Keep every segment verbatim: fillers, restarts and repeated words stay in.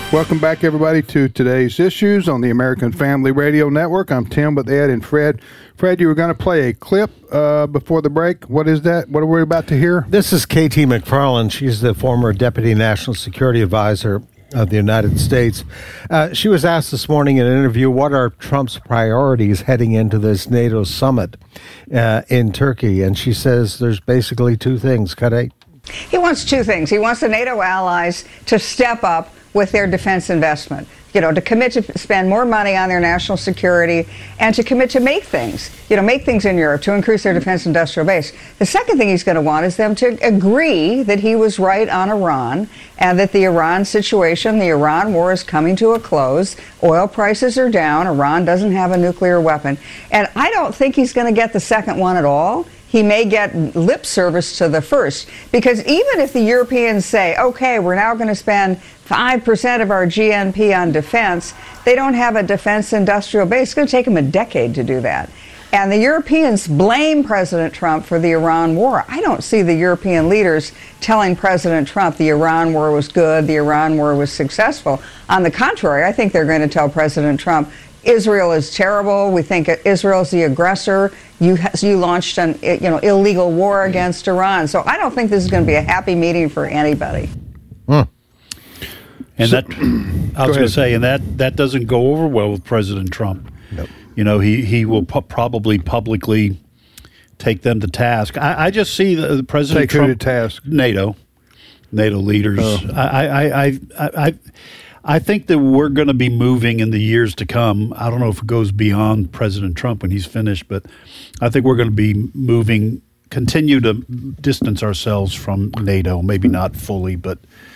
Welcome back, everybody, to today's issues on the American Family Radio Network. I'm Tim with Ed and Fred. Fred, you were going to play a clip uh, before the break. What is that? What are we about to hear? This is K T McFarland. She's the former Deputy National Security Advisor of the United States. Uh, she was asked this morning in an interview, what are Trump's priorities heading into this NATO summit uh, in Turkey? And she says there's basically two things. Cut eight. He wants two things. He wants the NATO allies to step up with their defense investment, you know, to commit to spend more money on their national security and to commit to make things, you know, make things in Europe to increase their defense industrial base. The second thing he's going to want is them to agree that he was right on Iran and that the Iran situation, the Iran war is coming to a close. Oil prices are down. Iran doesn't have a nuclear weapon. And I don't think he's going to get the second one at all. He may get lip service to the first, because even if the Europeans say, okay, we're now going to spend five percent of our G N P on defense, they don't have a defense industrial base. It's going to take them a decade to do that. And the Europeans blame President Trump for the Iran war. I don't see the European leaders telling President Trump the Iran war was good, the Iran war was successful. On the contrary, I think they're going to tell President Trump, Israel is terrible. We think Israel's the aggressor. You you launched an you know illegal war against Iran. So I don't think this is going to be a happy meeting for anybody. Hmm. And So- that I was going to say, and that that doesn't go over well with President Trump. Nope. You know, he he will pu- probably publicly take them to task. I, I just see the, the President Take who Trump to task? NATO, NATO leaders. Oh. I, I, I, I, I, I think that we're going to be moving in the years to come. I don't know if it goes beyond President Trump when he's finished, but I think we're going to be moving, continue to distance ourselves from NATO. Maybe not fully, but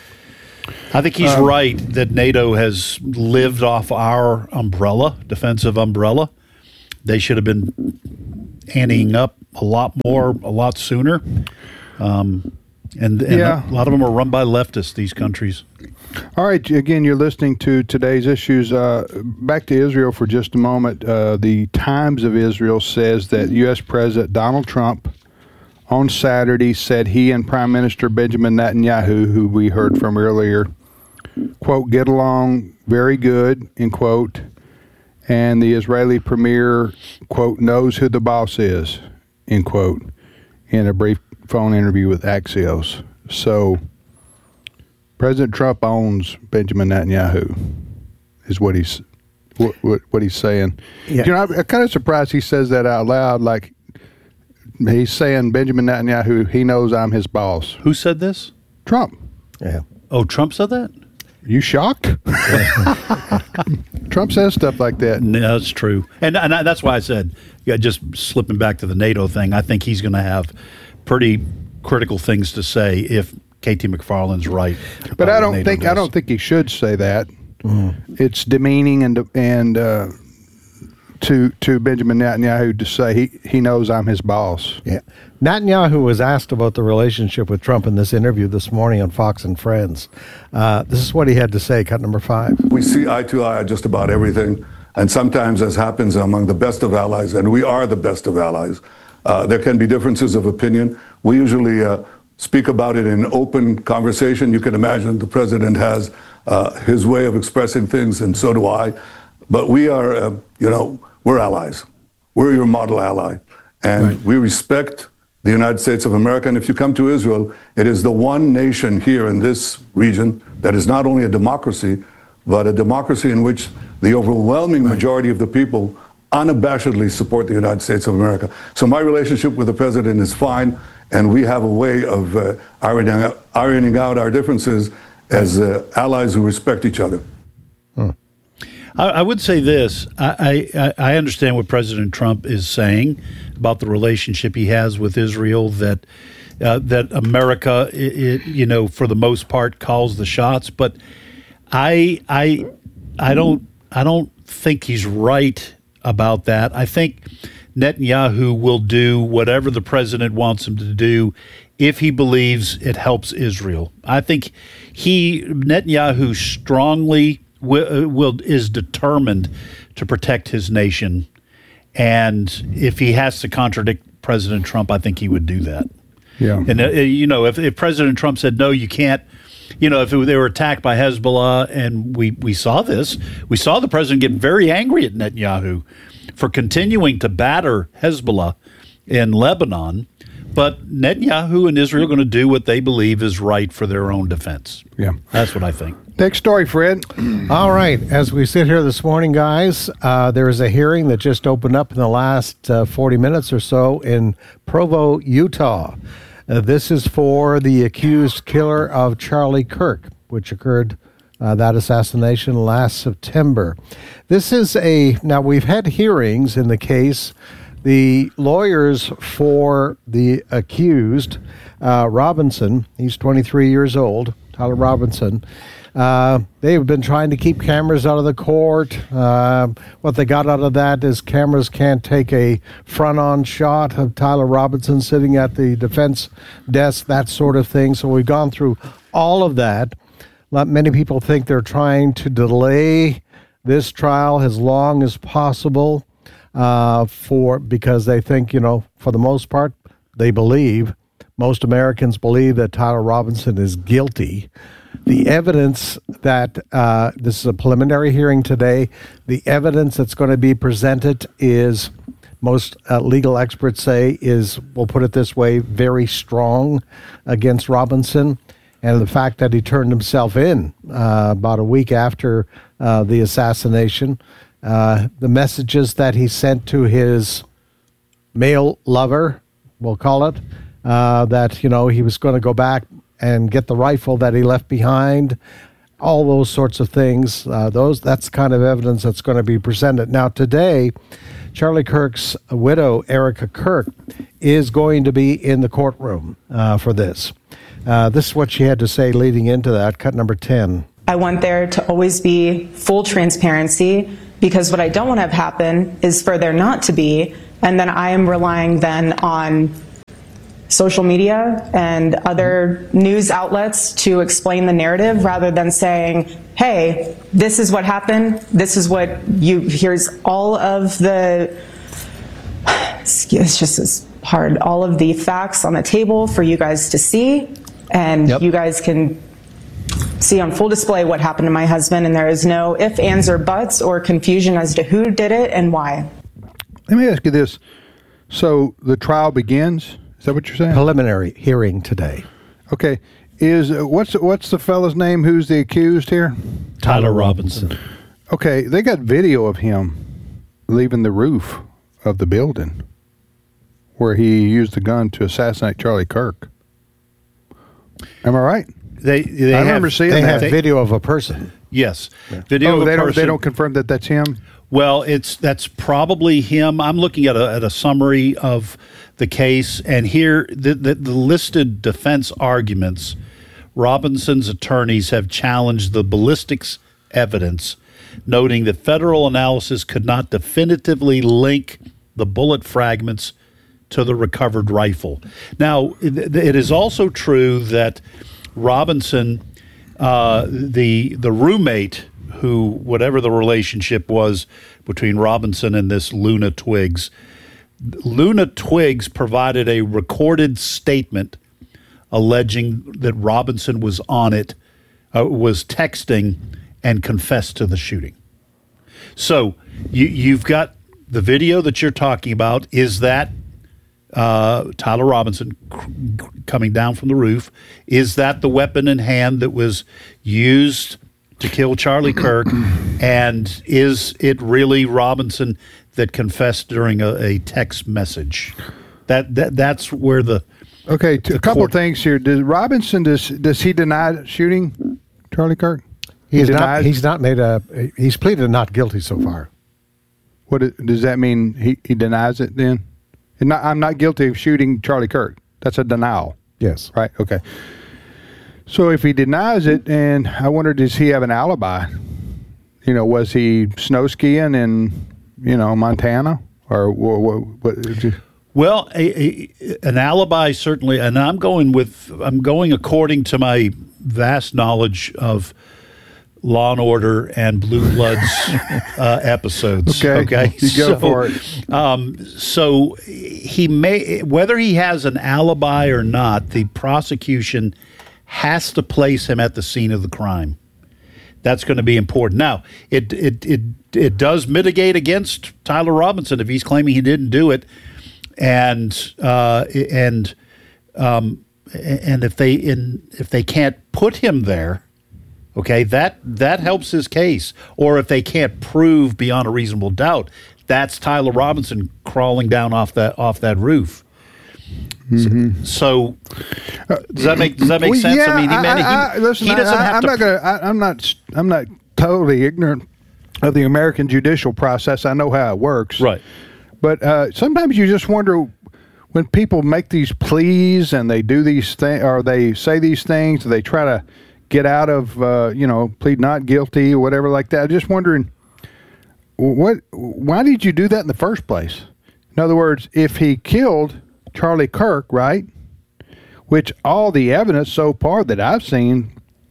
I think he's Um, right that NATO has lived off our umbrella, defensive umbrella. They should have been anteing up a lot more, a lot sooner. Um, and and Yeah. a lot of them are run by leftists, these countries. All right, again, you're listening to today's issues. Uh, back to Israel for just a moment. Uh, the Times of Israel says that U S. President Donald Trump on Saturday said he and Prime Minister Benjamin Netanyahu, who we heard from earlier, quote, get along very good, end quote, and the Israeli premier, quote, knows who the boss is, end quote, in a brief phone interview with Axios. So President Trump owns Benjamin Netanyahu, is what he's what, what, what he's saying. Yeah. You know, I'm, I'm kind of surprised he says that out loud. Like he's saying, Benjamin Netanyahu, he knows I'm his boss. Who said this? Trump. Yeah. Oh, Trump said that? You shocked? Trump says stuff like that. No, that's true. And, and I, that's why I said, yeah, just slipping back to the NATO thing, I think he's going to have pretty critical things to say if K T McFarland's right. But about I what don't NATO think I does. don't think he should say that. It's demeaning and and uh, to to Benjamin Netanyahu to say he, he knows I'm his boss. Yeah. Netanyahu was asked about the relationship with Trump in this interview this morning on Fox and Friends. Uh, this is what he had to say, cut number five. We see eye to eye on just about everything. And sometimes, as happens among the best of allies, and we are the best of allies, uh, there can be differences of opinion. We usually uh, speak about it in open conversation. You can imagine the president has uh, his way of expressing things, and so do I. But we are, uh, you know, we're allies. We're your model ally. And Right. we respect the United States of America. And if you come to Israel, it is the one nation here in this region that is not only a democracy, but a democracy in which the overwhelming majority of the people unabashedly support the United States of America. So my relationship with the president is fine, and we have a way of uh, ironing, out, ironing out our differences as uh, allies who respect each other. I, I would say this. I, I, I understand what President Trump is saying about the relationship he has with Israel, that uh, that America, it, it, you know, for the most part, calls the shots. But I I I don't I don't think he's right about that. I think Netanyahu will do whatever the president wants him to do if he believes it helps Israel. I think he Netanyahu strongly will, will is determined to protect his nation, and if he has to contradict President Trump, I think he would do that. Yeah. And uh, you know, if, if President Trump said no, you can't you know, if it, they were attacked by Hezbollah, and we, we saw this, we saw the president get very angry at Netanyahu for continuing to batter Hezbollah in Lebanon. But Netanyahu and Israel are going to do what they believe is right for their own defense. Yeah. That's what I think. Next story, Fred. All right. As we sit here this morning, guys, uh, there is a hearing that just opened up in the last uh, forty minutes or so in Provo, Utah. Uh, this is for the accused killer of Charlie Kirk, which occurred, uh, that assassination last September. This is a, now we've had hearings in the case. The lawyers for the accused, uh, Robinson, he's twenty-three years old, Tyler Robinson, uh, they've been trying to keep cameras out of the court. Uh, what they got out of that is cameras can't take a front-on shot of Tyler Robinson sitting at the defense desk, that sort of thing. So we've gone through all of that. Not many people think they're trying to delay this trial as long as possible. Uh, for because they think, you know, for the most part, they believe, most Americans believe that Tyler Robinson is guilty. The evidence that, uh, this is a preliminary hearing today, the evidence that's going to be presented is, most uh, legal experts say, is, we'll put it this way, very strong against Robinson. And the fact that he turned himself in uh, about a week after uh, the assassination, Uh, the messages that he sent to his male lover, we'll call it, uh, that, you know, he was going to go back and get the rifle that he left behind, all those sorts of things. Uh, those that's the kind of evidence that's going to be presented. Now, today, Charlie Kirk's widow, Erica Kirk, is going to be in the courtroom uh, for this. Uh, this is what she had to say leading into that, cut number ten. I want there to always be full transparency, because what I don't want to have happen is for there not to be, and then I am relying then on social media and other news outlets to explain the narrative rather than saying, hey, this is what happened, this is what you, here's all of the, it's just as hard, all of the facts on the table for you guys to see, and yep. You guys can see on full display what happened to my husband, and there is no ifs, ands, or buts or confusion as to who did it and why. Let me ask you this. So the trial begins? Is that what you're saying? Preliminary hearing today. Okay. Is uh, what's what's the fellow's name who's the accused here? Tyler Robinson. Okay. They got video of him leaving the roof of the building where he used the gun to assassinate Charlie Kirk. Am I right? They, they I have, remember seeing they that. have video of a person. Yes, yeah. video. Oh, of they a don't. person. They don't confirm that that's him. Well, it's that's probably him. I'm looking at a, at a summary of the case, and here the, the, the listed defense arguments. Robinson's attorneys have challenged the ballistics evidence, noting that federal analysis could not definitively link the bullet fragments to the recovered rifle. Now, it, it is also true that Robinson, uh, the the roommate, who whatever the relationship was between Robinson and this Luna Twiggs, Luna Twiggs provided a recorded statement alleging that Robinson was on it, uh, was texting, and confessed to the shooting. So you, you've got the video that you're talking about. Is that uh, Tyler Robinson c- coming down from the roof? Is that the weapon in hand that was used to kill Charlie Kirk? And is it really Robinson that confessed during a, a text message? That, that that's where the okay. T- the a couple court- things here. Does Robinson does does he deny shooting Charlie Kirk? He's he not. denies? He's not made a. He's pleaded not guilty so far. What is, does that mean? He, he denies it then? And not, I'm not guilty of shooting Charlie Kirk. That's a denial. Yes. Right. Okay. So if he denies it, and I wonder, does he have an alibi? You know, was he snow skiing in, you know, Montana, or what? what, what Well, a, a, an alibi certainly, and I'm going with I'm going according to my vast knowledge of Law and Order and Blue Bloods uh, episodes. Okay, okay, you go so, for it. Um, so he may, whether he has an alibi or not, the prosecution has to place him at the scene of the crime. That's going to be important. Now, it it it it does mitigate against Tyler Robinson if he's claiming he didn't do it, and uh, and um, and if they in if they can't put him there, okay, that that helps his case. Or if they can't prove beyond a reasonable doubt, that's Tyler Robinson crawling down off that off that roof. Mm-hmm. So, so does that make does that make well, sense? Yeah, I mean, he, man, he, I, listen, he doesn't I, have I'm to. Not gonna, I, I'm not. I'm not totally ignorant of the American judicial process. I know how it works. Right. But uh, sometimes you just wonder when people make these pleas and they do these things, or they say these things, they try to get out of, uh, you know, plead not guilty or whatever like that. I'm just wondering, what? Why did you do that in the first place? In other words, if he killed Charlie Kirk, right? Which all the evidence so far that I've seen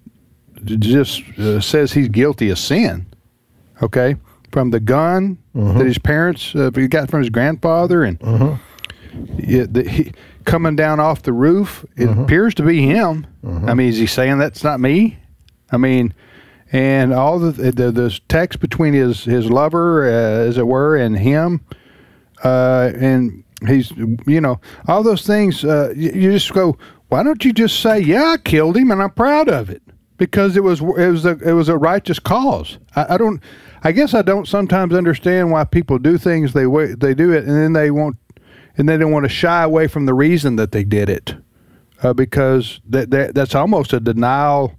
just uh, says he's guilty of sin. Okay, from the gun mm-hmm. that his parents uh, he got from his grandfather, and mm-hmm. it, the, he, coming down off the roof, it mm-hmm. appears to be him. Mm-hmm. I mean, is he saying that's not me? I mean, and all the the, the text between his his lover, uh, as it were, and him, uh, and. He's, you know, all those things, uh, you, you just go, why don't you just say, yeah, I killed him and I'm proud of it? Because it was it was a, it was a righteous cause. I, I don't, I guess I don't sometimes understand why people do things they they do it and then they won't, and they don't want to shy away from the reason that they did it, uh, because that, that that's almost a denial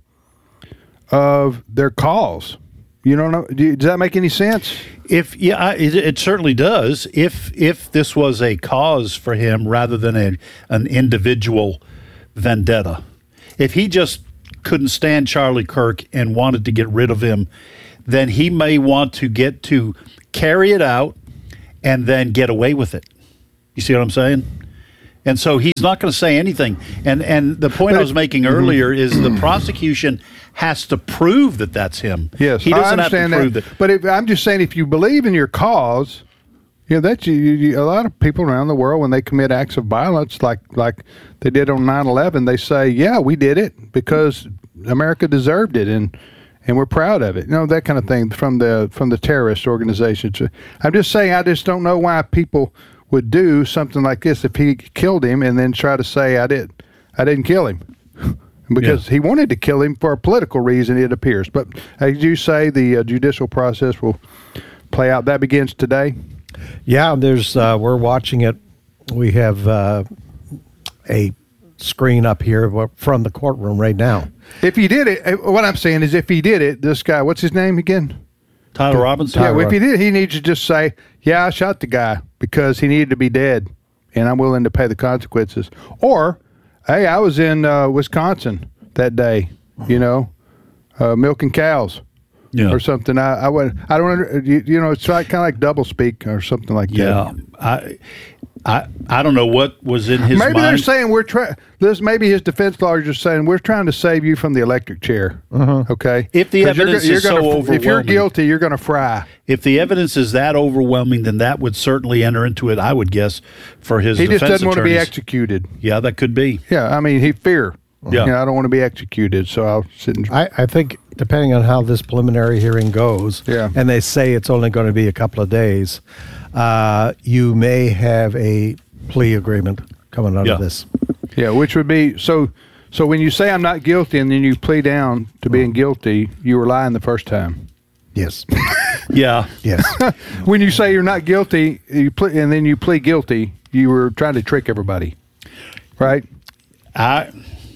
of their cause. You don't know? Do you, does that make any sense? If yeah, I, it, it certainly does. If if this was a cause for him rather than a an individual vendetta, if he just couldn't stand Charlie Kirk and wanted to get rid of him, then he may want to get to carry it out and then get away with it. You see what I'm saying? And so he's not going to say anything. And and the point I was making earlier is the prosecution has to prove that that's him. Yes, he doesn't I understand have to prove that. that. But if, I'm just saying, if you believe in your cause, you know, that's you, you, a lot of people around the world when they commit acts of violence, like like they did on nine eleven, they say, "Yeah, we did it because America deserved it, and and we're proud of it." You know, that kind of thing from the from the terrorist organizations. I'm just saying, I just don't know why people would do something like this if he killed him and then try to say I did I didn't kill him because yeah. he wanted to kill him for a political reason, it appears. But as you say, the uh, judicial process will play out. That begins today. Yeah, there's uh, we're watching it. We have uh, a screen up here from the courtroom right now. If he did it, what I'm saying is if he did it, this guy, what's his name again? Tyler Robinson. Yeah, Tyler if he did, he needs to just say, yeah, I shot the guy because he needed to be dead, and I'm willing to pay the consequences. Or, hey, I was in uh, Wisconsin that day, you know, uh, milking cows yeah. or something. I, I, would, I don't under, you, you know, it's like, kind of like double speak or something like yeah. that. Yeah, I, I, I don't know what was in his maybe mind. They're saying we're trying. This maybe his defense lawyers are saying we're trying to save you from the electric chair. Uh-huh. Okay, if the evidence you're, is you're so gonna, overwhelming, if you're guilty, you're going to fry. If the evidence is that overwhelming, then that would certainly enter into it. I would guess for his. He defense just doesn't attorneys. want to be executed. Yeah, that could be. Yeah, I mean he fear. Yeah, you know, I don't want to be executed, so I'll sit and. I, I think depending on how this preliminary hearing goes, yeah. and they say it's only going to be a couple of days, uh, you may have a plea agreement coming out yeah. of this. Yeah, which would be so. So when you say I'm not guilty and then you plea down to being guilty, you were lying the first time. Yes. yeah. Yes. When you say you're not guilty, you ple- and then you plead guilty, you were trying to trick everybody, right? I,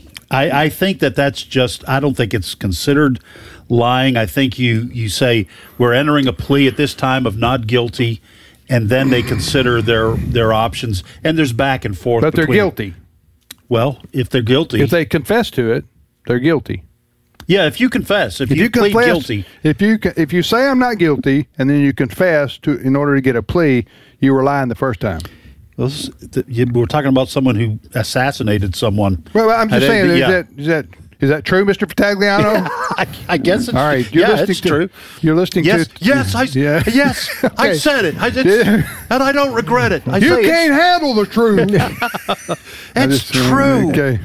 I, I think that that's just. I don't think it's considered lying. I think you you say we're entering a plea at this time of not guilty. And then they consider their their options, and there's back and forth. But they're between, guilty. Well, if they're guilty, if they confess to it, they're guilty. Yeah, if you confess, if, if you, you plead confess, guilty, if you if you say I'm not guilty, and then you confess to in order to get a plea, you were lying the first time. Well, this is, we're talking about someone who assassinated someone. Well, I'm just I saying, is yeah. that is that is that true, Mister Vitagliano? I, I guess it's all right. You're yeah, listening it's to, true. You're listening yes, to yes, I yeah. yes, okay. I said it, I did, and I don't regret it. I you say can't handle the truth. it's just, true. Okay.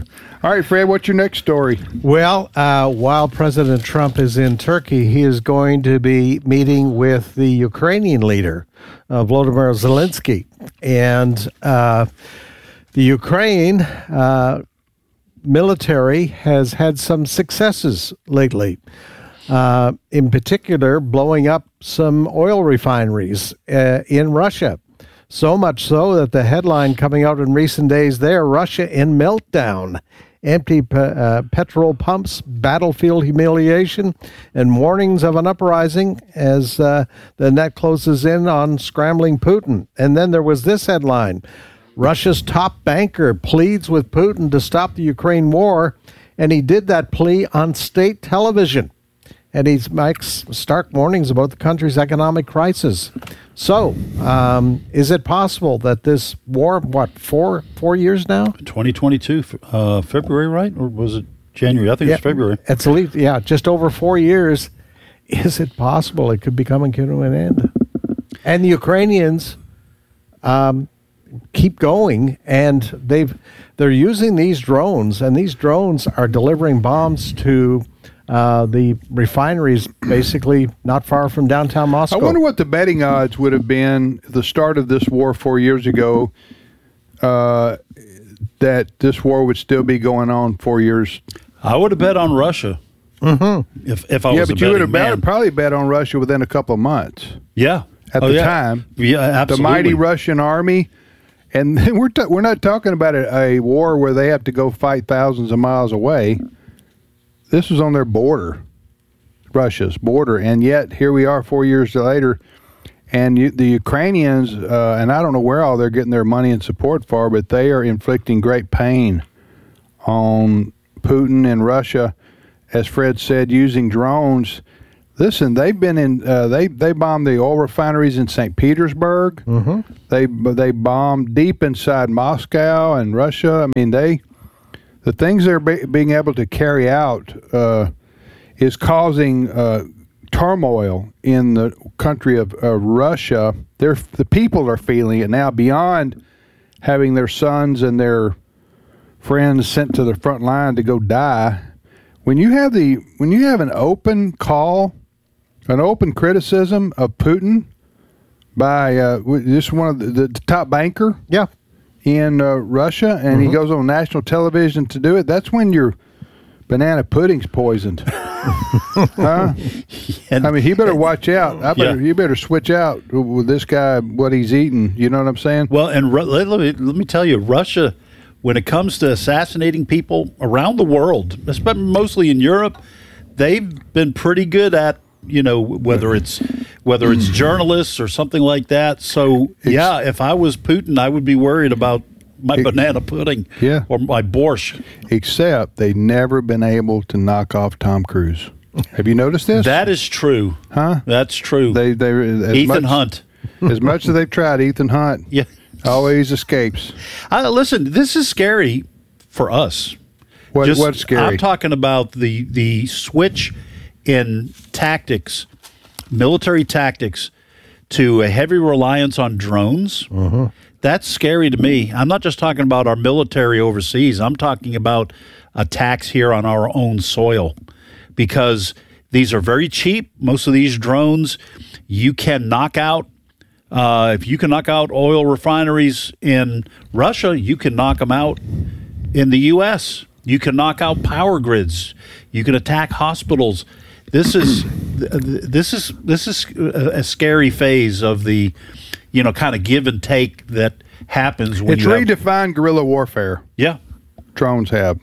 All right, Fred, what's your next story? Well, uh, while President Trump is in Turkey, he is going to be meeting with the Ukrainian leader, uh, Volodymyr Zelensky. And uh, the Ukraine uh, military has had some successes lately, uh, in particular, blowing up some oil refineries uh, in Russia. So much so that the headline coming out in recent days there, Russia in meltdown. Empty pe- uh, petrol pumps, battlefield humiliation, and warnings of an uprising as uh, the net closes in on scrambling Putin. And then there was this headline, Russia's top banker pleads with Putin to stop the Ukraine war, and he did that plea on state television. And he makes stark warnings about the country's economic crisis. So, um, is it possible that this war, what, four four years now? twenty twenty-two, uh, February, right? Or was it January? I think yeah, it's February. It's at least, yeah, just over four years. Is it possible it could be coming to an end? And the Ukrainians um, keep going, and they've they're using these drones, and these drones are delivering bombs to Uh, the refineries basically not far from downtown Moscow. I wonder what the betting odds would have been at the start of this war four years ago, uh, that this war would still be going on four years. I would have bet on Russia. Mm-hmm. If if I yeah, was but a you would betting have bet, man. probably bet on Russia within a couple of months. Yeah, At Oh, the yeah. time, Yeah, absolutely. the mighty Russian army, and we're ta- we're not talking about a, a war where they have to go fight thousands of miles away. This was on their border, Russia's border, and yet here we are four years later, and you, the Ukrainians, uh, and I don't know where all they're getting their money and support for, but they are inflicting great pain on Putin and Russia, as Fred said, using drones. Listen, they've been in, uh, they they bombed the oil refineries in Saint Petersburg. Mm-hmm. They they bombed deep inside Moscow and Russia. I mean, they. The things they're be, being able to carry out uh, is causing uh, turmoil in the country of uh, Russia. They're, the people are feeling it now beyond having their sons and their friends sent to the front line to go die. When you have the when you have an open call, an open criticism of Putin by uh, this one of the, the top banker, Yeah. in uh, Russia, and mm-hmm. he goes on national television to do it, that's when your banana pudding's poisoned. huh? And, I mean, he better watch out. I better, yeah. You better switch out with this guy, what he's eating. You know what I'm saying? Well, and Ru- let, let, me, let me tell you, Russia, when it comes to assassinating people around the world, especially mostly in Europe, they've been pretty good at, you know, whether it's whether it's journalists or something like that. So, yeah, if I was Putin, I would be worried about my it, banana pudding yeah. or my borscht. Except they've never been able to knock off Tom Cruise. Have you noticed this? That is true. Huh? That's true. They, they, as Ethan much, Hunt. As much as they've tried, Ethan Hunt yeah. always escapes. Uh, listen, this is scary for us. What, Just, what's scary? I'm talking about the, the switch in tactics, military tactics, to a heavy reliance on drones. Uh-huh. That's scary to me. I'm not just talking about our military overseas. I'm talking about attacks here on our own soil, because these are very cheap. Most of these drones, you can knock out. Uh, if you can knock out oil refineries in Russia, you can knock them out in the U S. You can knock out power grids. You can attack hospitals. This is this is this is a scary phase of the, you know, kind of give and take that happens when it's you redefined have, guerrilla warfare. Yeah, drones have.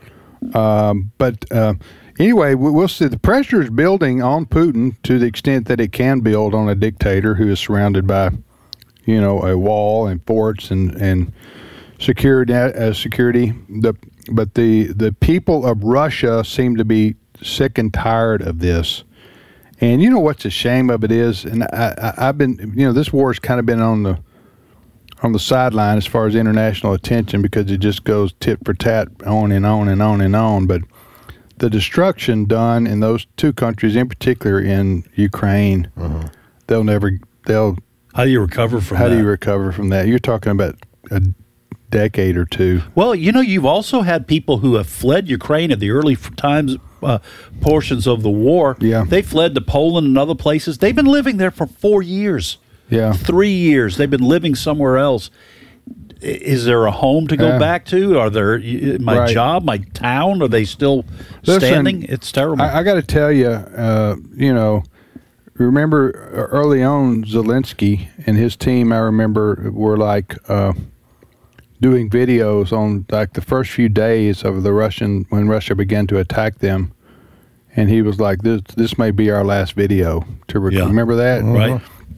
Um, but uh, anyway, we'll see. The pressure is building on Putin to the extent that it can build on a dictator who is surrounded by, you know, a wall and forts and and security. Uh, security. The but the the people of Russia seem to be sick and tired of this. And you know what's a shame of it is, and I, I, I've been, you know, this war has kind of been on the on the sideline as far as international attention because it just goes tit for tat on and on and on and on. But the destruction done in those two countries, in particular in Ukraine, uh-huh. they'll never, they'll. How do you recover from how that? How do you recover from that? You're talking about a decade or two. Well, you know, you've also had people who have fled Ukraine at the early f- times, uh, portions of the war. Yeah. They fled to Poland and other places. They've been living there for four years. Yeah. Three years. They've been living somewhere else. I- Is there a home to go Yeah. back to? Are there y- my Right. job, my town? Are they still Listen, standing? It's terrible. I, I got to tell you, uh, you know, remember early on Zelensky and his team, I remember, were like uh, doing videos on like the first few days of the Russian, when Russia began to attack them. And he was like, this this may be our last video to rec- Yeah. remember that? Right.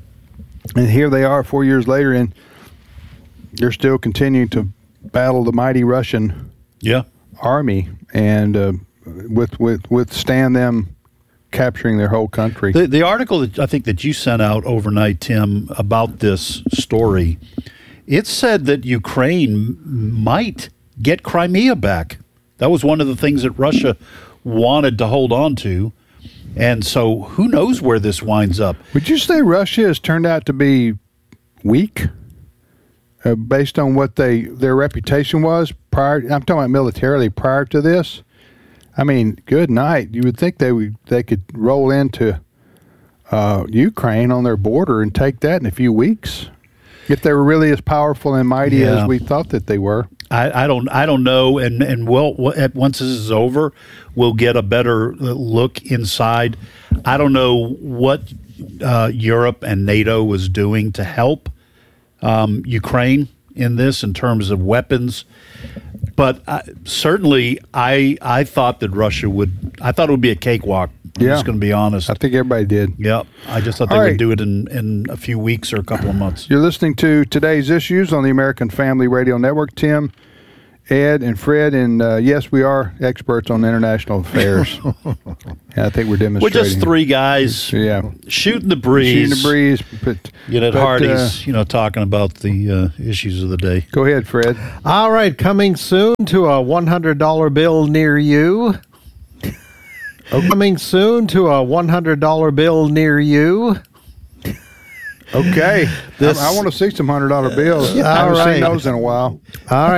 And here they are four years later, and they're still continuing to battle the mighty Russian yeah. army and uh, with, with withstand them capturing their whole country. The, the article that I think that you sent out overnight, Tim, about this story, it said that Ukraine might get Crimea back. That was one of the things that Russia wanted to hold on to. And so who knows where this winds up? Would you say Russia has turned out to be weak uh, based on what they their reputation was prior? I'm talking about militarily prior to this. I mean, good night. You would think they would they could roll into uh, Ukraine on their border and take that in a few weeks if they were really as powerful and mighty Yeah. as we thought that they were. I, I don't I don't know, and and we'll, we'll once this is over, we'll get a better look inside. I don't know what uh, Europe and NATO was doing to help um, Ukraine in this in terms of weapons, but I, certainly I I thought that Russia would. I thought it would be a cakewalk. I'm Yeah. just going to be honest. I think everybody did. Yeah, I just thought they All would right. do it in, in a few weeks or a couple of months. You're listening to Today's Issues on the American Family Radio Network. Tim, Ed, and Fred, and uh, yes, we are experts on international affairs. And I think we're We're demonstrating. just three guys Yeah. shooting the breeze. Shooting the breeze. But, You know, at but, Hardy's, uh, you know, talking about the uh, issues of the day. go ahead, Fred. All right, coming soon to a one hundred dollar bill near you. Coming soon to a one hundred dollar bill near you. Okay. This- I, I want to see some one hundred dollar bills. I All haven't right. seen those in a while. All right.